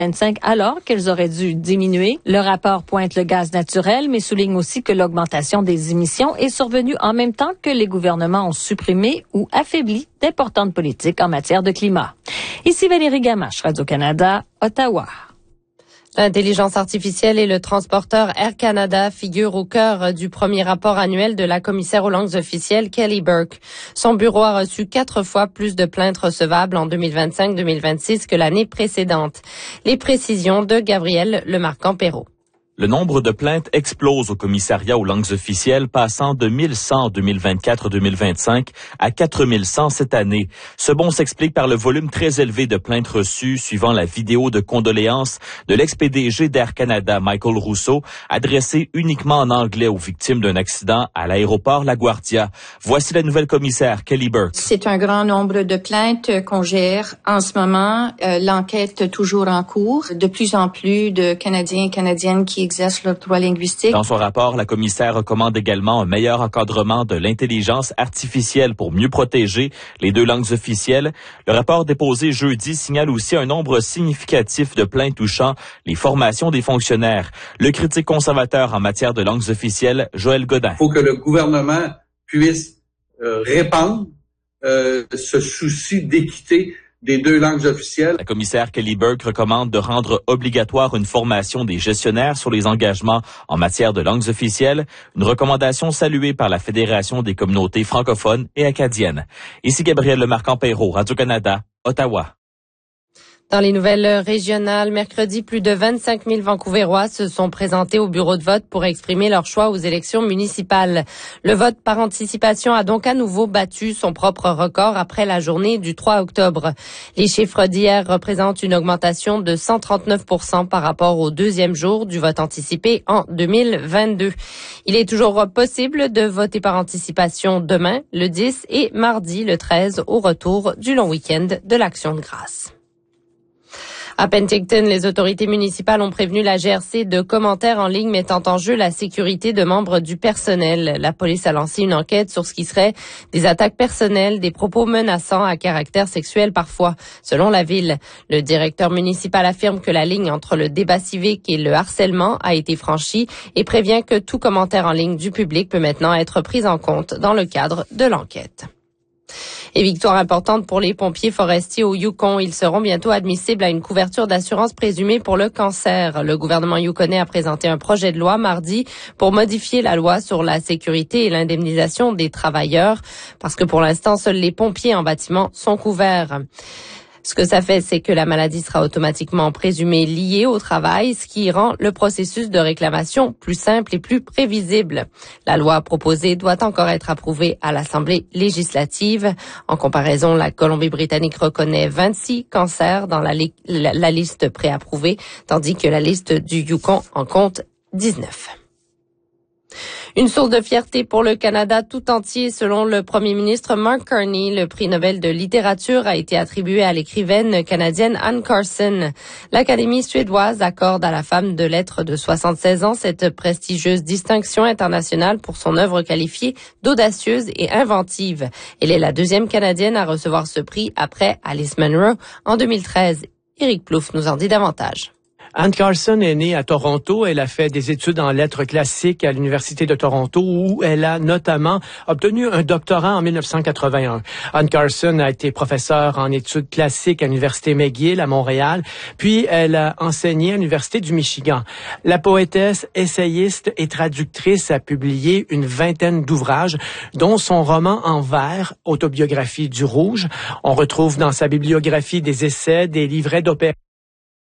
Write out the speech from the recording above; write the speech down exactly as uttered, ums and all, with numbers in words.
vingt-cinq alors qu'elles auraient dû diminuer. Le rapport pointe le gaz naturel, mais souligne aussi que l'augmentation des émissions est survenue en même temps que les gouvernements ont supprimé ou affaibli d'importantes politiques en matière de climat. Ici Valérie Gamache, Radio-Canada, Ottawa. L'intelligence artificielle et le transporteur Air Canada figurent au cœur du premier rapport annuel de la commissaire aux langues officielles, Kelly Burke. Son bureau a reçu quatre fois plus de plaintes recevables en deux mille vingt-cinq deux mille vingt-six que l'année précédente. Les précisions de Gabriel Lemarquand-Perrault. Le nombre de plaintes explose au commissariat aux langues officielles, passant de mille cent en deux mille vingt-quatre deux mille vingt-cinq à quatre mille cent cette année. Ce bond s'explique par le volume très élevé de plaintes reçues suivant la vidéo de condoléances de l'ex-P D G d'Air Canada, Michael Rousseau, adressée uniquement en anglais aux victimes d'un accident à l'aéroport LaGuardia. Voici la nouvelle commissaire, Kelly Burke. C'est un grand nombre de plaintes qu'on gère en ce moment. Euh, l'enquête toujours en cours. De plus en plus de Canadiens et Canadiennes qui exercent leur droit linguistique. Dans son rapport, la commissaire recommande également un meilleur encadrement de l'intelligence artificielle pour mieux protéger les deux langues officielles. Le rapport déposé jeudi signale aussi un nombre significatif de plaintes touchant les formations des fonctionnaires. Le critique conservateur en matière de langues officielles, Joël Godin. Il faut que le gouvernement puisse euh, répandre euh, ce souci d'équité des deux langues officielles. La commissaire Kelly Burke recommande de rendre obligatoire une formation des gestionnaires sur les engagements en matière de langues officielles, une recommandation saluée par la Fédération des communautés francophones et acadiennes. Ici Gabriel Lemarquand-Perrault, Radio-Canada, Ottawa. Dans les nouvelles régionales, mercredi, plus de vingt-cinq mille Vancouverois se sont présentés au bureau de vote pour exprimer leur choix aux élections municipales. Le vote par anticipation a donc à nouveau battu son propre record après la journée du trois octobre. Les chiffres d'hier représentent une augmentation de cent trente-neuf pour cent par rapport au deuxième jour du vote anticipé en deux mille vingt-deux. Il est toujours possible de voter par anticipation demain, le dix, et mardi, le treize, au retour du long week-end de l'Action de grâce. À Penticton, les autorités municipales ont prévenu la G R C de commentaires en ligne mettant en jeu la sécurité de membres du personnel. La police a lancé une enquête sur ce qui serait des attaques personnelles, des propos menaçants à caractère sexuel parfois, selon la ville. Le directeur municipal affirme que la ligne entre le débat civique et le harcèlement a été franchie et prévient que tout commentaire en ligne du public peut maintenant être pris en compte dans le cadre de l'enquête. Et victoire importante pour les pompiers forestiers au Yukon. Ils seront bientôt admissibles à une couverture d'assurance présumée pour le cancer. Le gouvernement yukonais a présenté un projet de loi mardi pour modifier la loi sur la sécurité et l'indemnisation des travailleurs, parce que pour l'instant, seuls les pompiers en bâtiment sont couverts. Ce que ça fait, c'est que la maladie sera automatiquement présumée liée au travail, ce qui rend le processus de réclamation plus simple et plus prévisible. La loi proposée doit encore être approuvée à l'Assemblée législative. En comparaison, la Colombie-Britannique reconnaît vingt-six cancers dans la, li- la, la liste préapprouvée, tandis que la liste du Yukon en compte dix-neuf. Une source de fierté pour le Canada tout entier, selon le premier ministre Mark Carney. Le prix Nobel de littérature a été attribué à l'écrivaine canadienne Anne Carson. L'Académie suédoise accorde à la femme de lettres de soixante-seize ans cette prestigieuse distinction internationale pour son œuvre qualifiée d'audacieuse et inventive. Elle est la deuxième Canadienne à recevoir ce prix après Alice Munro en deux mille treize. Éric Plouffe nous en dit davantage. Anne Carson est née à Toronto. Elle a fait des études en lettres classiques à l'Université de Toronto, où elle a notamment obtenu un doctorat en mille neuf cent quatre-vingt-un. Anne Carson a été professeure en études classiques à l'Université McGill à Montréal, puis elle a enseigné à l'Université du Michigan. La poétesse, essayiste et traductrice a publié une vingtaine d'ouvrages, dont son roman en vers, Autobiographie du Rouge. On retrouve dans sa bibliographie des essais, des livrets d'opéra